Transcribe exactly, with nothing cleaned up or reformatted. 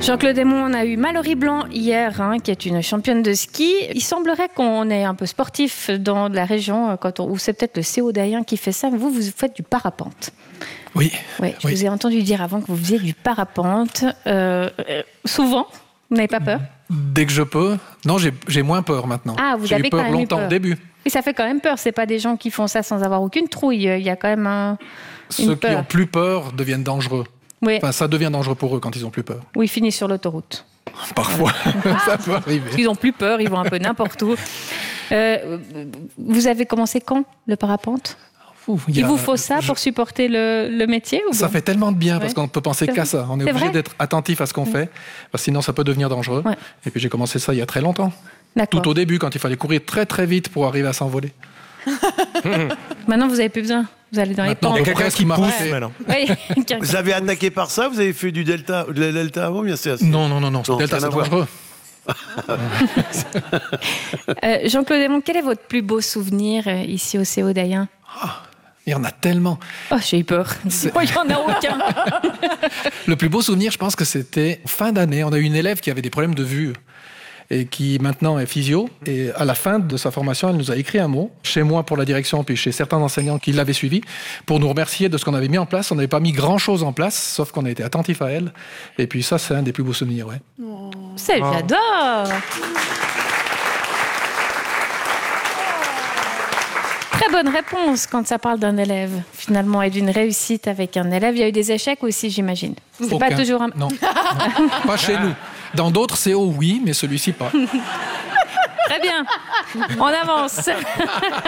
Jean-Claude Aymon, on a eu Mallory Blanc hier, hein, qui est une championne de ski. Il semblerait qu'on est un peu sportif dans la région, quand on, ou c'est peut-être le C O d'Ayen qui fait ça. Vous, vous faites du parapente. Oui. Ouais, je oui. vous ai entendu dire avant que vous faisiez du parapente. Euh, euh, souvent, vous n'avez pas peur ? Dès que je peux. Non, j'ai, j'ai moins peur maintenant. Ah, vous j'ai avez eu peur quand même eu longtemps peur. au début. Et ça fait quand même peur. C'est pas des gens qui font ça sans avoir aucune trouille. Il y a quand même un, une Ceux peur. qui ont plus peur deviennent dangereux. Oui. Enfin, ça devient dangereux pour eux quand ils ont plus peur. Ou ils finissent sur l'autoroute. Parfois, ça peut arriver. Ils ont plus peur, ils vont un peu n'importe où. Euh, vous avez commencé quand, le parapente ? Ouh, il, il y a- vous faut ça je- pour supporter le, le métier ou Ça bon fait tellement de bien parce Ouais. qu'on ne peut penser C'est qu'à vrai. ça. On est, C'est obligé vrai d'être attentif à ce qu'on fait, parce que sinon ça peut devenir dangereux. Ouais. Et puis j'ai commencé ça il y a très longtemps. D'accord. Tout au début, quand il fallait courir très très vite pour arriver à s'envoler. Maintenant, vous n'avez plus besoin. Vous allez dans Maintenant, les on pentes. peut quelqu'un presque qui pousse m'arrêter. maintenant. Oui. Vous avez attaqué par ça? Vous avez fait du delta, de la delta avant, bien sûr. Non, non, non, non. Non, Delta, rien à c'est voir. dangereux. Euh, Jean-Claude Aymon, quel est votre plus beau souvenir euh, ici au C O d'Ayen ? Il y en a tellement. Oh, j'ai eu peur. Oh, il n'y en a aucun. Le plus beau souvenir, je pense que c'était fin d'année. On a eu une élève qui avait des problèmes de vue et qui maintenant est physio. Et à la fin de sa formation, elle nous a écrit un mot, chez moi pour la direction, puis chez certains enseignants qui l'avaient suivi, pour nous remercier de ce qu'on avait mis en place. On n'avait pas mis grand-chose en place, sauf qu'on a été attentif à elle. Et puis ça, c'est un des plus beaux souvenirs, ouais. C'est, j'adore. Très bonne réponse quand ça parle d'un élève, finalement, et d'une réussite avec un élève. Il y a eu des échecs aussi, j'imagine. C'est Aucun. pas toujours un... Non, non. Pas chez nous. Dans d'autres C O, oui, mais celui-ci pas. Très bien. On avance.